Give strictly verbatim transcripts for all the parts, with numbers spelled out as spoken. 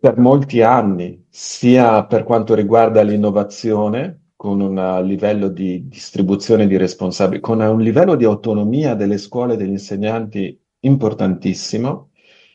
per molti anni, sia per quanto riguarda l'innovazione, con un livello di distribuzione di responsabilità, con un livello di autonomia delle scuole e degli insegnanti importantissimo.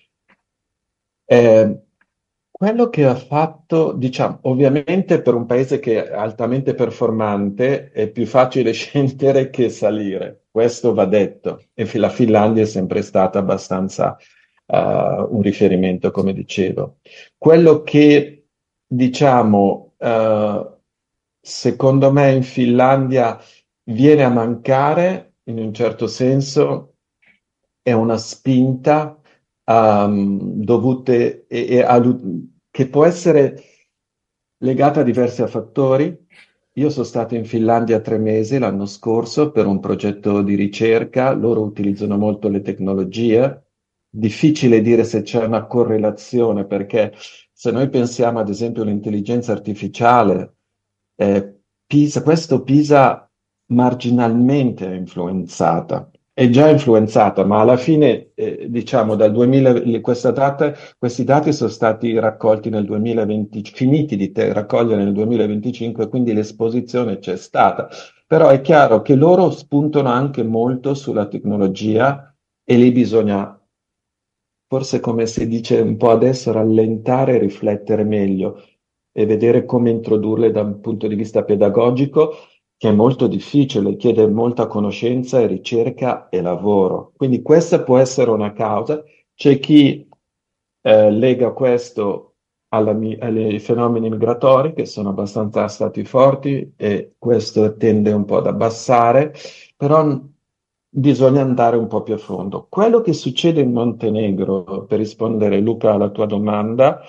Eh, Quello che ha fatto, diciamo, ovviamente per un paese che è altamente performante è più facile scendere che salire, questo va detto, e fi- la Finlandia è sempre stata abbastanza eh, un riferimento, come dicevo. Quello che, diciamo, eh, secondo me in Finlandia viene a mancare, in un certo senso, è una spinta ehm, dovute e, e allu- che può essere legata a diversi fattori. Io sono stato in Finlandia tre mesi l'anno scorso per un progetto di ricerca, loro utilizzano molto le tecnologie. Difficile dire se c'è una correlazione, perché se noi pensiamo ad esempio all'intelligenza artificiale, eh, Pisa, questo Pisa marginalmente è influenzata, è già influenzata, ma alla fine, eh, diciamo, dal duemila, le- questa data, questi dati sono stati raccolti nel duemilaventi, finiti di te- raccogliere nel duemilaventicinque, quindi l'esposizione c'è stata. Però è chiaro che loro spuntano anche molto sulla tecnologia e lì bisogna, forse come si dice un po' adesso, rallentare e riflettere meglio e vedere come introdurle da un punto di vista pedagogico, che è molto difficile, chiede molta conoscenza e ricerca e lavoro. Quindi questa può essere una causa. C'è chi eh, lega questo alla mi- ai fenomeni migratori, che sono abbastanza stati forti, e questo tende un po' ad abbassare, però bisogna andare un po' più a fondo. Quello che succede in Montenegro, per rispondere Luca alla tua domanda,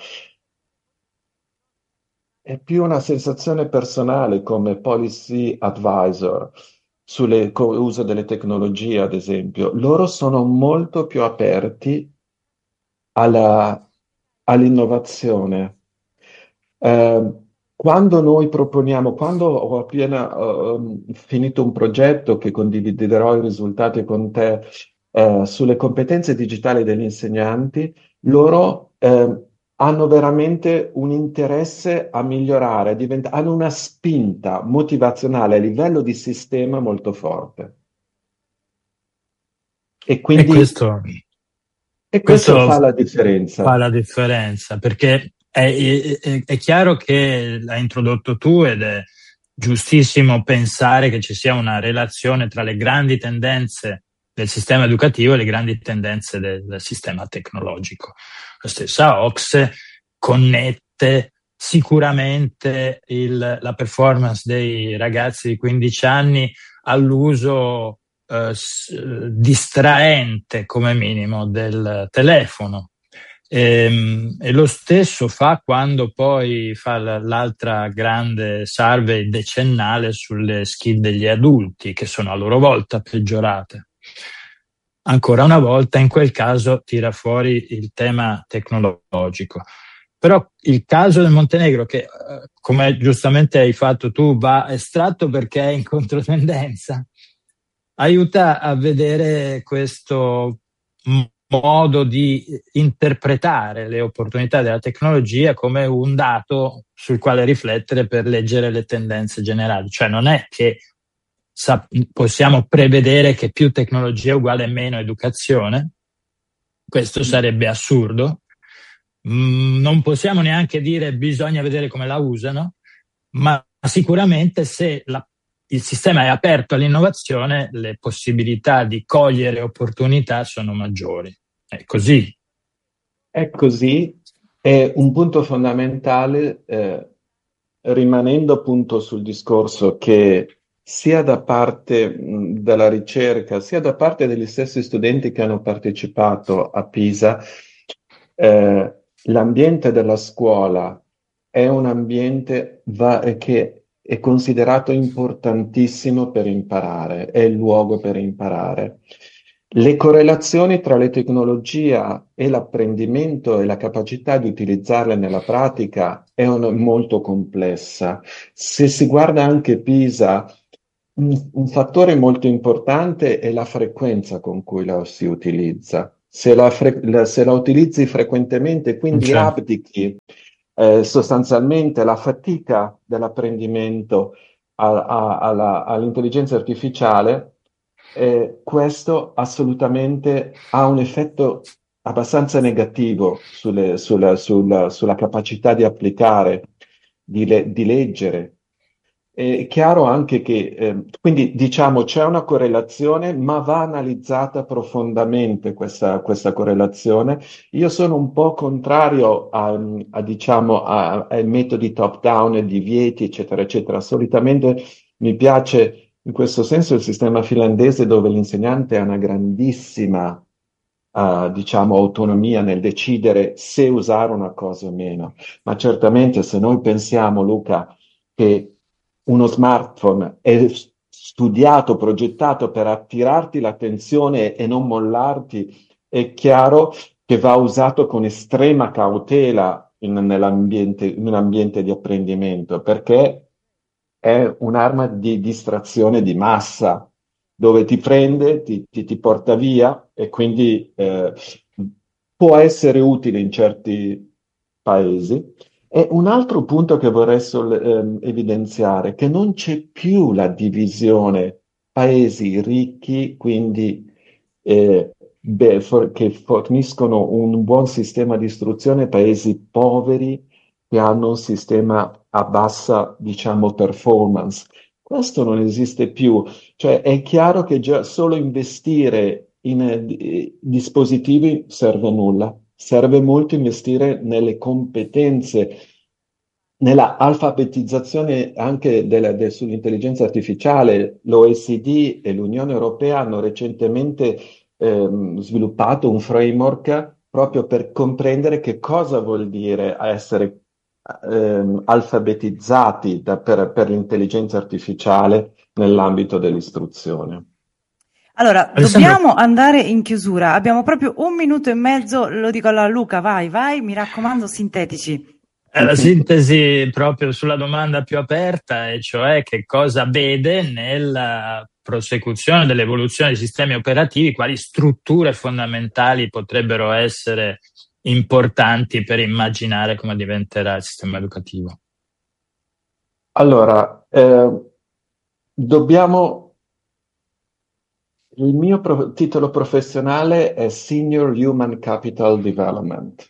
è più una sensazione personale come policy advisor sull'uso delle tecnologie, ad esempio. Loro sono molto più aperti alla- all'innovazione. Eh, Quando noi proponiamo, quando ho appena eh, finito un progetto che condividerò i risultati con te eh, sulle competenze digitali degli insegnanti, loro eh, hanno veramente un interesse a migliorare, divent- hanno una spinta motivazionale a livello di sistema molto forte. E E quindi questo, e questo questo fa la fa differenza. la differenza, perché è, è- è chiaro che l'hai introdotto tu ed è giustissimo pensare che ci sia una relazione tra le grandi tendenze del sistema educativo e le grandi tendenze del, del sistema tecnologico. La stessa O C S E connette sicuramente il- la performance dei ragazzi di quindici anni all'uso eh, s- distraente come minimo del telefono. E, e lo stesso fa quando poi fa l- l'altra grande survey decennale sulle skill degli adulti, che sono a loro volta peggiorate. Ancora una volta, in quel caso, tira fuori il tema tecnologico. Però il caso del Montenegro, che eh, come giustamente hai fatto tu, va estratto perché è in controtendenza, aiuta a vedere questo m- modo di interpretare le opportunità della tecnologia come un dato sul quale riflettere per leggere le tendenze generali. Cioè non è che sa- possiamo prevedere che più tecnologia è uguale a meno educazione, questo sarebbe assurdo. Mm, non possiamo neanche dire bisogna vedere come la usano, ma sicuramente se la- il sistema è aperto all'innovazione, le possibilità di cogliere opportunità sono maggiori. È così. È così, è un punto fondamentale, eh, rimanendo appunto sul discorso che sia da parte mh, della ricerca, sia da parte degli stessi studenti che hanno partecipato a PISA, eh, l'ambiente della scuola è un ambiente va- che è considerato importantissimo per imparare, è il luogo per imparare. Le correlazioni tra le tecnologie e l'apprendimento e la capacità di utilizzarle nella pratica è un- molto complessa. Se si guarda anche PISA, un, un fattore molto importante è la frequenza con cui la si utilizza. se la, fre- la- se la utilizzi frequentemente, quindi Cioè, abdichi eh, sostanzialmente la fatica dell'apprendimento a- a- alla- all'intelligenza artificiale, eh, questo assolutamente ha un effetto abbastanza negativo sulle- sulla, sulla- sulla capacità di applicare, di, le- di leggere. È chiaro anche che, eh, quindi diciamo, c'è una correlazione, ma va analizzata profondamente questa, questa correlazione. Io sono un po' contrario a, a, diciamo, a- ai metodi top-down e divieti, eccetera, eccetera. Solitamente mi piace in questo senso il sistema finlandese dove l'insegnante ha una grandissima, eh, diciamo, autonomia nel decidere se usare una cosa o meno. Ma certamente se noi pensiamo, Luca, che uno smartphone è studiato, progettato per attirarti l'attenzione e non mollarti, è chiaro che va usato con estrema cautela in, nell'ambiente, in un ambiente di apprendimento, perché è un'arma di distrazione di massa, dove ti prende, ti, ti- ti porta via e quindi eh, può essere utile in certi paesi. E un altro punto che vorrei sol- ehm, evidenziare è che non c'è più la divisione paesi ricchi, quindi eh, beh, for- che forniscono un buon sistema di istruzione, paesi poveri che hanno un sistema a bassa, diciamo, performance. Questo non esiste più, cioè è chiaro che già solo investire in eh, di- dispositivi serve a nulla, serve molto investire nelle competenze, nella alfabetizzazione anche della- de- sull'intelligenza artificiale. L'O E C D e l'Unione Europea hanno recentemente ehm, sviluppato un framework proprio per comprendere che cosa vuol dire essere ehm, alfabetizzati da- per, per l'intelligenza artificiale nell'ambito dell'istruzione. Allora, Alessandro, dobbiamo andare in chiusura. Abbiamo proprio un minuto e mezzo. Lo dico alla Luca, vai, vai, mi raccomando, sintetici. è la sintesi proprio sulla domanda più aperta, e cioè che cosa vede nella prosecuzione dell'evoluzione dei sistemi operativi, quali strutture fondamentali potrebbero essere importanti per immaginare come diventerà il sistema educativo. Allora, eh, dobbiamo. Il mio pro- titolo professionale è Senior Human Capital Development.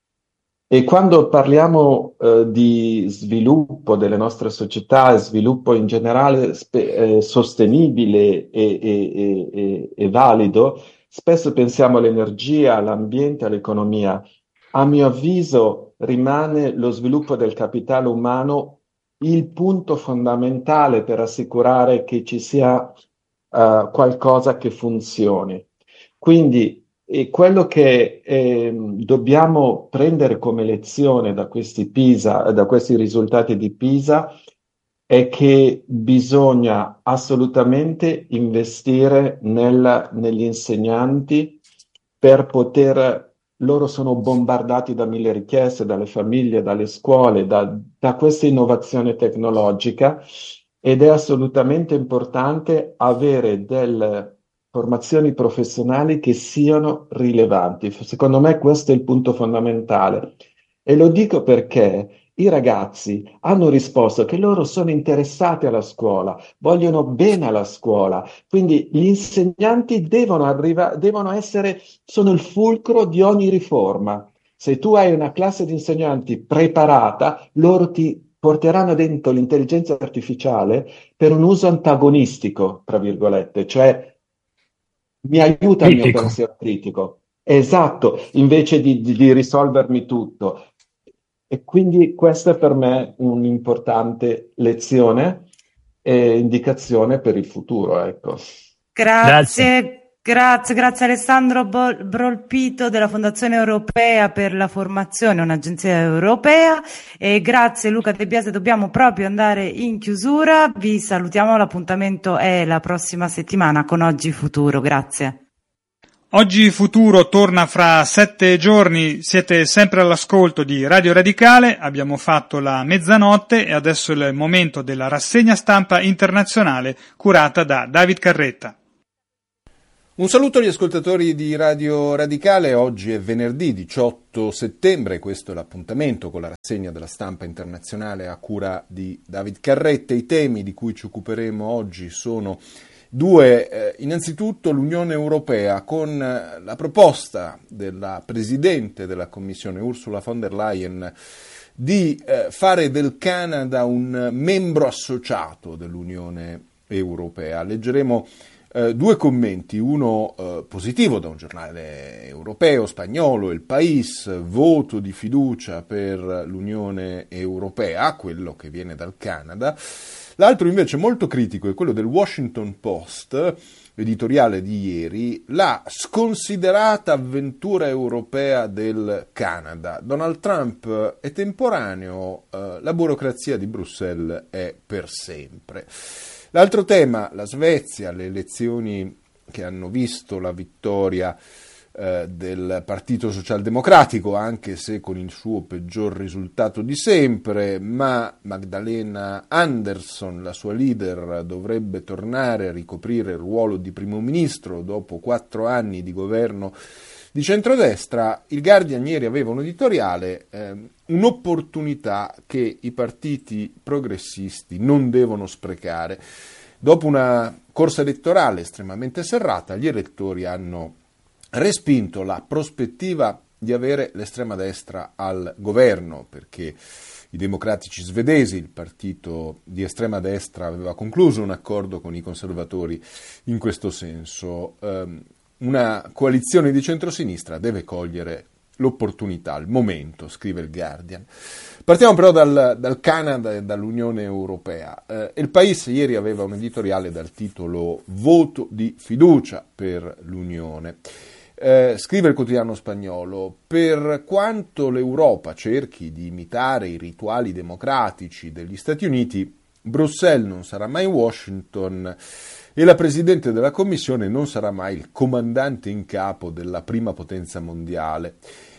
E quando parliamo eh, di sviluppo delle nostre società e sviluppo in generale spe- eh, sostenibile e, e- e- e- e valido, spesso pensiamo all'energia, all'ambiente, all'economia. A mio avviso rimane lo sviluppo del capitale umano il punto fondamentale per assicurare che ci sia eh, qualcosa che funzioni. Quindi e quello che ehm, dobbiamo prendere come lezione da questi PISA, da questi risultati di PISA, è che bisogna assolutamente investire nel- negli insegnanti per poter, loro sono bombardati da mille richieste, dalle famiglie, dalle scuole, da, da questa innovazione tecnologica ed è assolutamente importante avere delle formazioni professionali che siano rilevanti. Secondo me questo è il punto fondamentale. E lo dico perché i ragazzi hanno risposto che loro sono interessati alla scuola, vogliono bene alla scuola, quindi gli insegnanti devono arrivare, devono essere, sono il fulcro di ogni riforma. Se tu hai una classe di insegnanti preparata, loro ti porteranno dentro l'intelligenza artificiale per un uso antagonistico, tra virgolette, cioè mi aiuta il mio Critico. pensiero critico. Esatto, invece di, di- di risolvermi tutto. E quindi questa è per me un'importante lezione e indicazione per il futuro, ecco. Grazie. Grazie, grazie, grazie Alessandro Bol- Brolpito della Fondazione Europea per la Formazione, un'agenzia europea, e grazie Luca De Biase. Dobbiamo proprio andare in chiusura. Vi salutiamo, l'appuntamento è la prossima settimana con Oggi Futuro. Grazie. Oggi Futuro torna fra sette giorni, siete sempre all'ascolto di Radio Radicale, abbiamo fatto la mezzanotte e adesso è il momento della rassegna stampa internazionale curata da David Carretta. Un saluto agli ascoltatori di Radio Radicale. Oggi è venerdì diciotto settembre, questo è l'appuntamento con la rassegna della stampa internazionale a cura di David Carrette. I temi di cui ci occuperemo oggi sono due. Eh, innanzitutto l'Unione Europea con la proposta della Presidente della Commissione Ursula von der Leyen di eh, fare del Canada un membro associato dell'Unione Europea. Leggeremo Uh, due commenti, uno uh, positivo da un giornale europeo, spagnolo, Il País, voto di fiducia per l'Unione Europea, quello che viene dal Canada. L'altro invece molto critico è quello del Washington Post, editoriale di ieri, la sconsiderata avventura europea del Canada. Donald Trump è temporaneo, uh, la burocrazia di Bruxelles è per sempre. L'altro tema, la Svezia, le elezioni che hanno visto la vittoria eh, del Partito Socialdemocratico, anche se con il suo peggior risultato di sempre, ma Magdalena Andersson, la sua leader, dovrebbe tornare a ricoprire il ruolo di primo ministro dopo quattro anni di governo di centrodestra. Il Guardian ieri aveva un editoriale, eh, un'opportunità che i partiti progressisti non devono sprecare. Dopo una corsa elettorale estremamente serrata, gli elettori hanno respinto la prospettiva di avere l'estrema destra al governo, perché i democratici svedesi, il partito di estrema destra, aveva concluso un accordo con i conservatori in questo senso. Um, Una coalizione di centrosinistra deve cogliere l'opportunità, il momento, scrive il Guardian. Partiamo però dal, dal Canada e dall'Unione Europea. Eh, Il País ieri aveva un editoriale dal titolo Voto di fiducia per l'Unione. Eh, scrive il quotidiano spagnolo: per quanto l'Europa cerchi di imitare i rituali democratici degli Stati Uniti, Bruxelles non sarà mai Washington e la Presidente della Commissione non sarà mai il comandante in capo della prima potenza mondiale.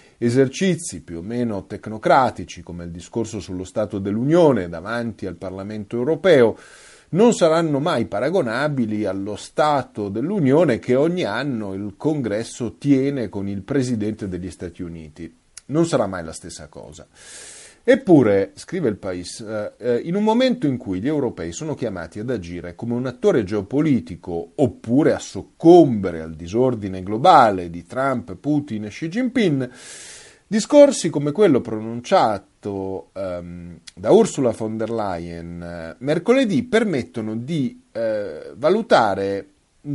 Esercizi più o meno tecnocratici, come il discorso sullo Stato dell'Unione davanti al Parlamento europeo, non saranno mai paragonabili allo Stato dell'Unione che ogni anno il Congresso tiene con il Presidente degli Stati Uniti. Non sarà mai la stessa cosa. Eppure, scrive il País, eh, in un momento in cui gli europei sono chiamati ad agire come un attore geopolitico oppure a soccombere al disordine globale di Trump, Putin e Xi Jinping, discorsi come quello pronunciato ehm, da Ursula von der Leyen eh, mercoledì permettono di eh, valutare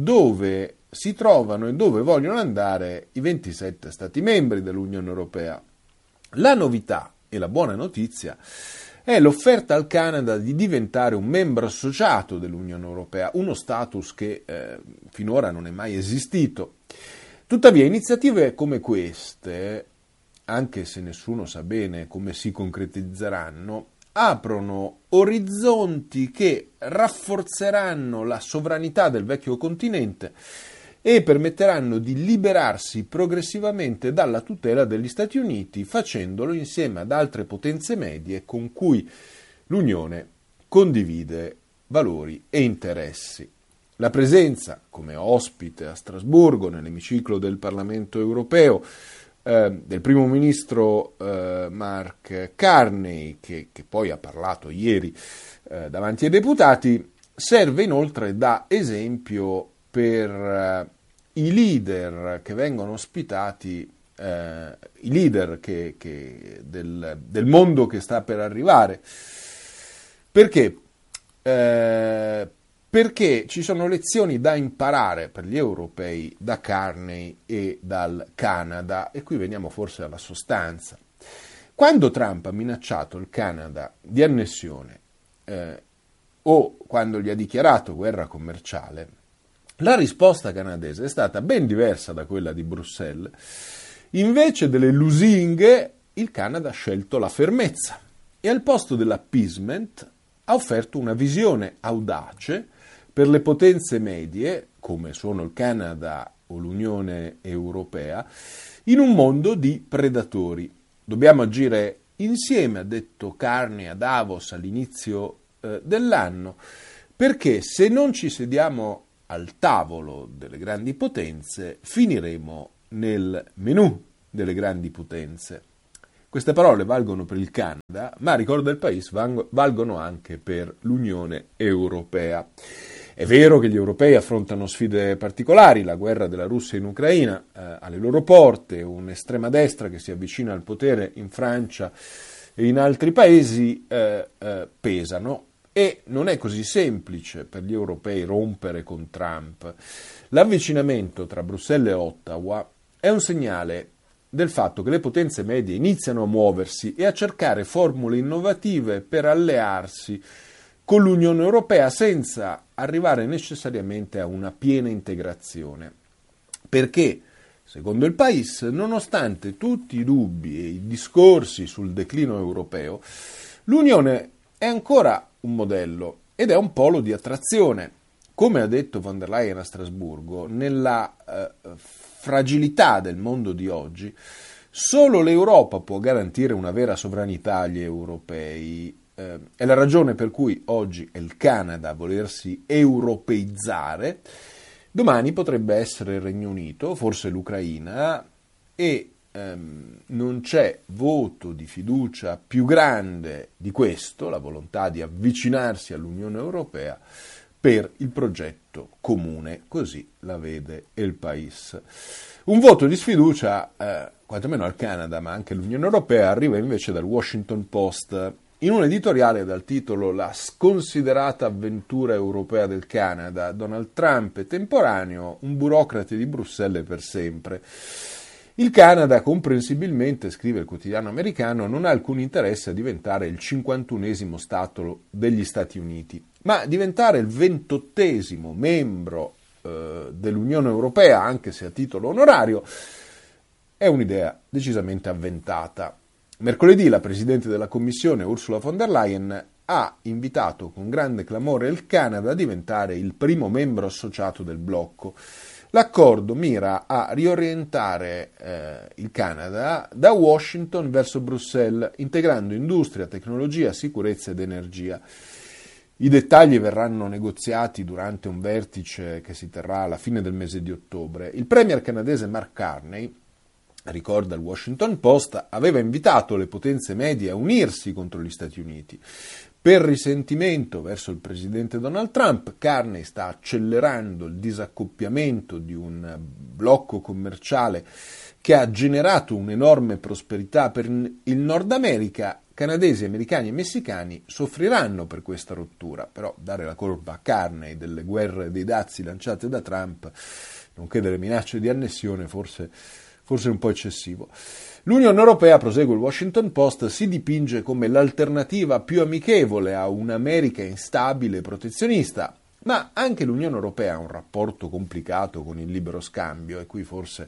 dove si trovano e dove vogliono andare i ventisette Stati membri dell'Unione Europea. La novità e la buona notizia è l'offerta al Canada di diventare un membro associato dell'Unione Europea, uno status che eh, finora non è mai esistito. Tuttavia, iniziative come queste, anche se nessuno sa bene come si concretizzeranno, aprono orizzonti che rafforzeranno la sovranità del vecchio continente e permetteranno di liberarsi progressivamente dalla tutela degli Stati Uniti, facendolo insieme ad altre potenze medie con cui l'Unione condivide valori e interessi. La presenza come ospite a Strasburgo, nell'emiciclo del Parlamento europeo, eh, del primo ministro eh, Mark Carney, che, che poi ha parlato ieri eh, davanti ai deputati, serve inoltre da esempio per eh, i leader che vengono ospitati, eh, i leader che, che del, del mondo che sta per arrivare. Perché? Eh, perché ci sono lezioni da imparare per gli europei da Carney e dal Canada, e qui veniamo forse alla sostanza. Quando Trump ha minacciato il Canada di annessione eh, o quando gli ha dichiarato guerra commerciale, la risposta canadese è stata ben diversa da quella di Bruxelles. Invece delle lusinghe, il Canada ha scelto la fermezza e al posto dell'appeasement ha offerto una visione audace per le potenze medie, come sono il Canada o l'Unione Europea, in un mondo di predatori. Dobbiamo agire insieme, ha detto Carney a Davos all'inizio eh, dell'anno, perché se non ci sediamo al tavolo delle grandi potenze, finiremo nel menù delle grandi potenze. Queste parole valgono per il Canada, ma ricorda il paese, valgono anche per l'Unione Europea. È vero che gli europei affrontano sfide particolari, la guerra della Russia in Ucraina eh, alle loro porte, un'estrema destra che si avvicina al potere in Francia e in altri paesi eh, eh, pesano, e non è così semplice per gli europei rompere con Trump. L'avvicinamento tra Bruxelles e Ottawa è un segnale del fatto che le potenze medie iniziano a muoversi e a cercare formule innovative per allearsi con l'Unione Europea senza arrivare necessariamente a una piena integrazione. Perché, secondo il Paese, nonostante tutti i dubbi e i discorsi sul declino europeo, l'Unione è ancora un modello ed è un polo di attrazione. Come ha detto von der Leyen a Strasburgo, nella eh, fragilità del mondo di oggi, solo l'Europa può garantire una vera sovranità agli europei. Eh, è la ragione per cui oggi è il Canada a volersi europeizzare, domani potrebbe essere il Regno Unito, forse l'Ucraina, e ehm, non c'è voto di fiducia più grande di questo, la volontà di avvicinarsi all'Unione Europea, per il progetto comune, così la vede il Paese. Un voto di sfiducia, eh, quantomeno al Canada, ma anche all'Unione Europea, arriva invece dal Washington Post, in un editoriale dal titolo «La sconsiderata avventura europea del Canada, Donald Trump è temporaneo, un burocrate di Bruxelles per sempre». Il Canada, comprensibilmente, scrive il quotidiano americano, non ha alcun interesse a diventare il cinquantunesimo Stato degli Stati Uniti, ma diventare il ventottesimo membro eh, dell'Unione Europea, anche se a titolo onorario, è un'idea decisamente avventata. Mercoledì la Presidente della Commissione, Ursula von der Leyen, ha invitato con grande clamore il Canada a diventare il primo membro associato del blocco. L'accordo mira a riorientare eh, il Canada da Washington verso Bruxelles, integrando industria, tecnologia, sicurezza ed energia. I dettagli verranno negoziati durante un vertice che si terrà alla fine del mese di ottobre. Il premier canadese Mark Carney, ricorda il Washington Post, aveva invitato le potenze medie a unirsi contro gli Stati Uniti. Per risentimento verso il presidente Donald Trump, Carney sta accelerando il disaccoppiamento di un blocco commerciale che ha generato un'enorme prosperità per il Nord America. Canadesi, americani e messicani soffriranno per questa rottura, però dare la colpa a Carney delle guerre dei dazi lanciate da Trump, nonché delle minacce di annessione, forse, forse un po' eccessivo. L'Unione Europea, prosegue il Washington Post, si dipinge come l'alternativa più amichevole a un'America instabile e protezionista, ma anche l'Unione Europea ha un rapporto complicato con il libero scambio, e qui forse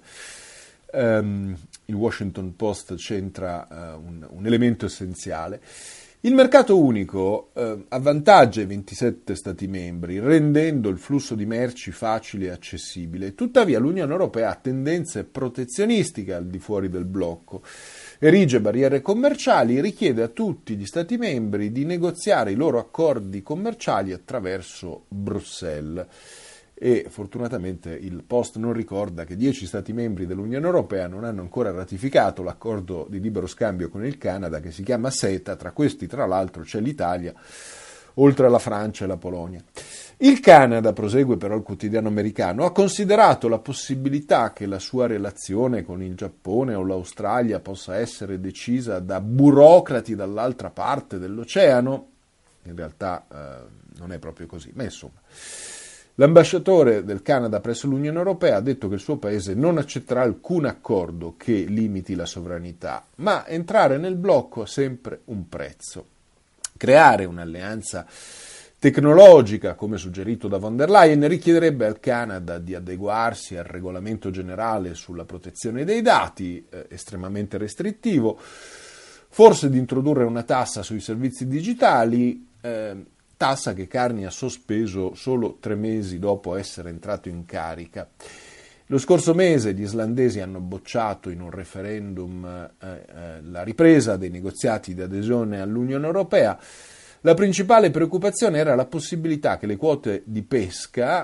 um, il Washington Post c'entra uh, un, un elemento essenziale. Il mercato unico eh, avvantaggia i ventisette Stati membri, rendendo il flusso di merci facile e accessibile. Tuttavia l'Unione Europea ha tendenze protezionistiche al di fuori del blocco, erige barriere commerciali e richiede a tutti gli Stati membri di negoziare i loro accordi commerciali attraverso Bruxelles. E fortunatamente il Post non ricorda che dieci Stati membri dell'Unione Europea non hanno ancora ratificato l'accordo di libero scambio con il Canada, che si chiama CETA. Tra questi, tra l'altro, c'è l'Italia, oltre alla Francia e la Polonia. Il Canada, prosegue però il quotidiano americano, ha considerato la possibilità che la sua relazione con il Giappone o l'Australia possa essere decisa da burocrati dall'altra parte dell'oceano. In realtà eh, non è proprio così, ma insomma. L'ambasciatore del Canada presso l'Unione Europea ha detto che il suo paese non accetterà alcun accordo che limiti la sovranità, ma entrare nel blocco ha sempre un prezzo. Creare un'alleanza tecnologica, come suggerito da von der Leyen, richiederebbe al Canada di adeguarsi al regolamento generale sulla protezione dei dati, eh, estremamente restrittivo, forse di introdurre una tassa sui servizi digitali, eh, tassa che Carney ha sospeso solo tre mesi dopo essere entrato in carica. Lo scorso mese gli islandesi hanno bocciato in un referendum eh, eh, la ripresa dei negoziati di adesione all'Unione Europea. La principale preoccupazione era la possibilità che le quote di pesca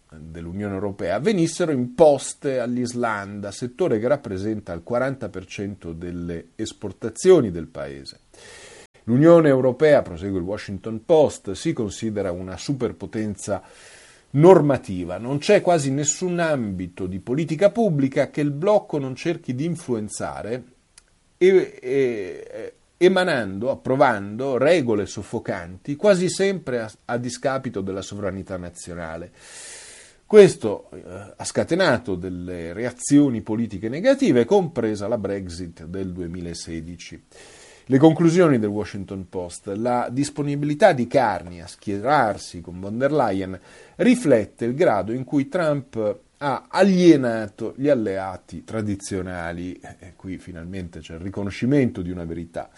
dell'Unione Europea venissero imposte all'Islanda, settore che rappresenta il quaranta per cento delle esportazioni del paese. L'Unione Europea, prosegue il Washington Post, si considera una superpotenza normativa. Non c'è quasi nessun ambito di politica pubblica che il blocco non cerchi di influenzare e, e, emanando, approvando regole soffocanti, quasi sempre a, a discapito della sovranità nazionale. Questo eh, ha scatenato delle reazioni politiche negative, compresa la Brexit del duemilasedici. Le conclusioni del Washington Post: la disponibilità di Carney a schierarsi con von der Leyen riflette il grado in cui Trump ha alienato gli alleati tradizionali. E qui finalmente c'è il riconoscimento di una verità.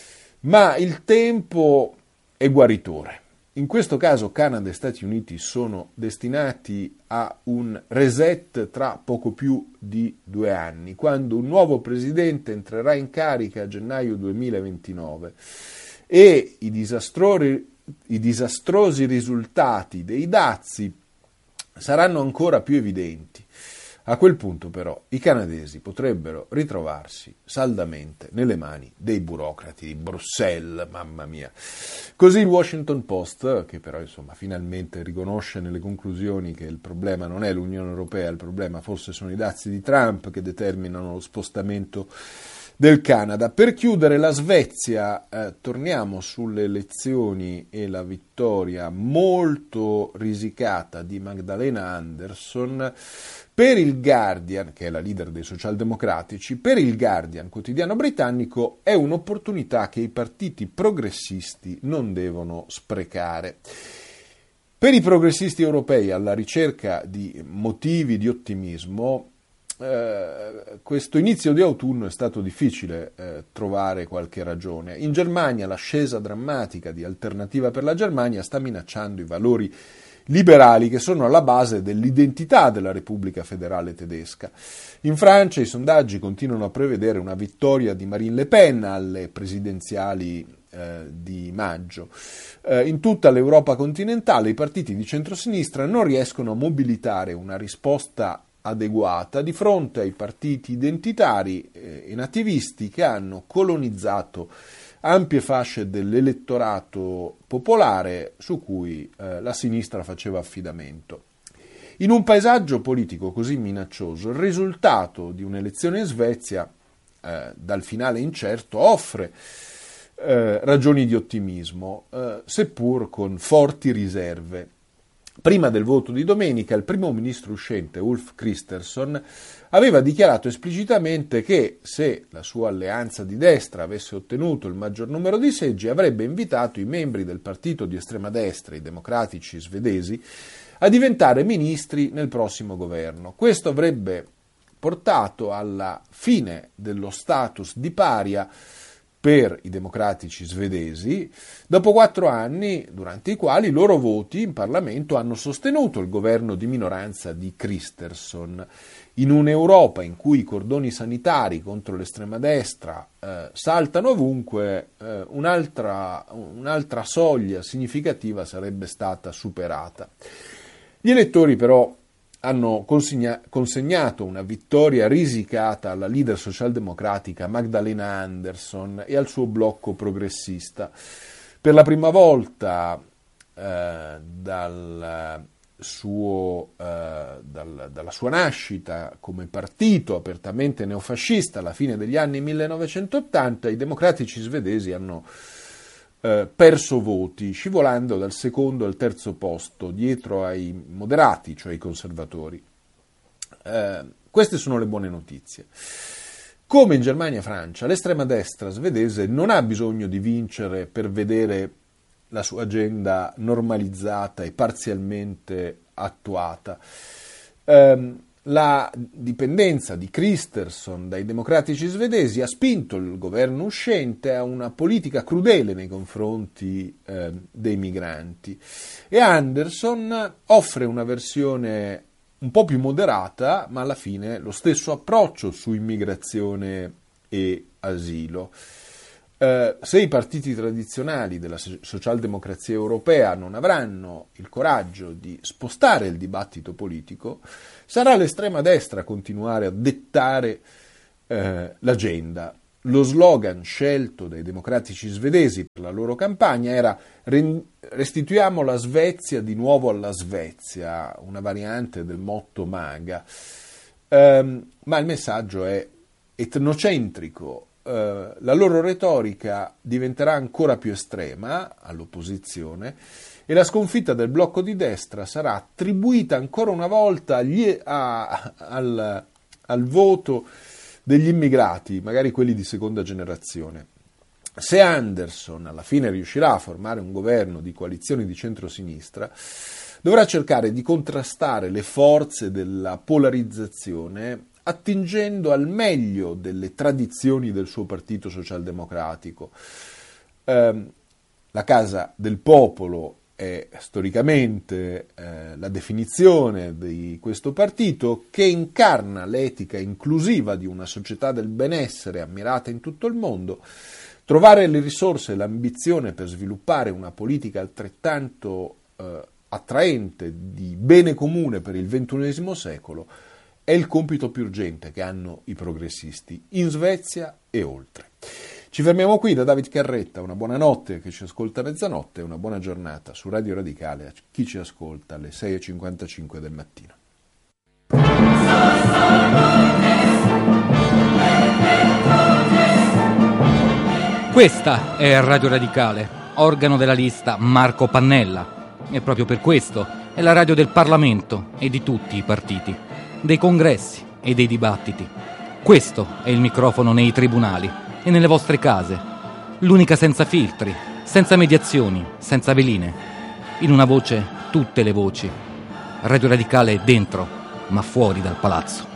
Ma il tempo è guaritore. In questo caso Canada e Stati Uniti sono destinati a un reset tra poco più di due anni, quando un nuovo presidente entrerà in carica a gennaio duemilaventinove e i disastrosi, i disastrosi risultati dei dazi saranno ancora più evidenti. A quel punto però i canadesi potrebbero ritrovarsi saldamente nelle mani dei burocrati di Bruxelles, mamma mia. Così il Washington Post, che però insomma finalmente riconosce nelle conclusioni che il problema non è l'Unione Europea, il problema forse sono i dazi di Trump che determinano lo spostamento del Canada. Per chiudere, la Svezia, eh, torniamo sulle elezioni e la vittoria molto risicata di Magdalena Andersson. Per il Guardian, che è la leader dei socialdemocratici, per il Guardian, quotidiano britannico, è un'opportunità che i partiti progressisti non devono sprecare. Per i progressisti europei, alla ricerca di motivi di ottimismo, eh, questo inizio di autunno è stato difficile eh, trovare qualche ragione. In Germania l'ascesa drammatica di Alternativa per la Germania sta minacciando i valori liberali che sono alla base dell'identità della Repubblica Federale Tedesca. In Francia i sondaggi continuano a prevedere una vittoria di Marine Le Pen alle presidenziali eh, di maggio. Eh, in tutta l'Europa continentale i partiti di centrosinistra non riescono a mobilitare una risposta adeguata di fronte ai partiti identitari eh, e nativisti che hanno colonizzato ampie fasce dell'elettorato popolare su cui eh, la sinistra faceva affidamento. In un paesaggio politico così minaccioso, il risultato di un'elezione in Svezia, eh, dal finale incerto, offre eh, ragioni di ottimismo, eh, seppur con forti riserve. Prima del voto di domenica, il primo ministro uscente, Ulf Kristersson, aveva dichiarato esplicitamente che, se la sua alleanza di destra avesse ottenuto il maggior numero di seggi, avrebbe invitato i membri del partito di estrema destra, i democratici svedesi, a diventare ministri nel prossimo governo. Questo avrebbe portato alla fine dello status di paria per i democratici svedesi, dopo quattro anni durante i quali i loro voti in Parlamento hanno sostenuto il governo di minoranza di Kristersson. In un'Europa in cui i cordoni sanitari contro l'estrema destra eh, saltano ovunque, eh, un'altra, un'altra soglia significativa sarebbe stata superata. Gli elettori però hanno consegna- consegnato una vittoria risicata alla leader socialdemocratica Magdalena Andersson e al suo blocco progressista. Per la prima volta eh, dal suo, eh, dal, dalla sua nascita come partito apertamente neofascista alla fine degli anni millenovecentottanta, i democratici svedesi hanno Eh, perso voti, scivolando dal secondo al terzo posto, dietro ai moderati, cioè i conservatori. Eh, queste sono le buone notizie. Come in Germania e Francia, l'estrema destra svedese non ha bisogno di vincere per vedere la sua agenda normalizzata e parzialmente attuata. Eh, La dipendenza di Kristersson dai democratici svedesi ha spinto il governo uscente a una politica crudele nei confronti eh, dei migranti e Andersson offre una versione un po' più moderata, ma alla fine lo stesso approccio su immigrazione e asilo. Eh, se i partiti tradizionali della socialdemocrazia europea non avranno il coraggio di spostare il dibattito politico, sarà l'estrema destra a continuare a dettare eh, l'agenda. Lo slogan scelto dai democratici svedesi per la loro campagna era "Restituiamo la Svezia di nuovo alla Svezia", una variante del motto MAGA. Um, ma il messaggio è etnocentrico. Uh, la loro retorica diventerà ancora più estrema all'opposizione e la sconfitta del blocco di destra sarà attribuita ancora una volta agli, a, al, al voto degli immigrati, magari quelli di seconda generazione. Se Andersson alla fine riuscirà a formare un governo di coalizioni di centrosinistra, dovrà cercare di contrastare le forze della polarizzazione attingendo al meglio delle tradizioni del suo partito socialdemocratico. Eh, la Casa del Popolo è storicamente eh, la definizione di questo partito, che incarna l'etica inclusiva di una società del benessere ammirata in tutto il mondo. Trovare le risorse e l'ambizione per sviluppare una politica altrettanto eh, attraente di bene comune per il ventunesimo secolo è il compito più urgente che hanno i progressisti in Svezia e oltre. Ci fermiamo qui. Da David Carretta, una buona notte a chi ci ascolta a mezzanotte e una buona giornata su Radio Radicale a chi ci ascolta alle sei e cinquantacinque del mattino. Questa è Radio Radicale, organo della lista Marco Pannella, e proprio per questo è la radio del Parlamento e di tutti i partiti, dei congressi e dei dibattiti. Questo è il microfono nei tribunali e nelle vostre case, l'unica senza filtri, senza mediazioni, senza veline, in una voce tutte le voci. Radio Radicale è dentro, ma fuori dal palazzo.